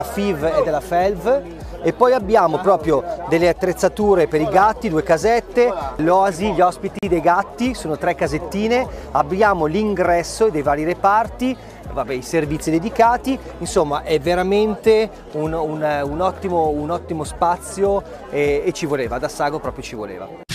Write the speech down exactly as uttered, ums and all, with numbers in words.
F I V e della F E L V, e poi abbiamo proprio delle attrezzature per i gatti, due casette, l'oasi, gli ospiti dei gatti, sono tre casettine, abbiamo l'ingresso dei vari reparti, vabbè, i servizi dedicati, insomma è veramente un, un, un, ottimo, un ottimo spazio e, e ci voleva, ad Assago proprio ci voleva.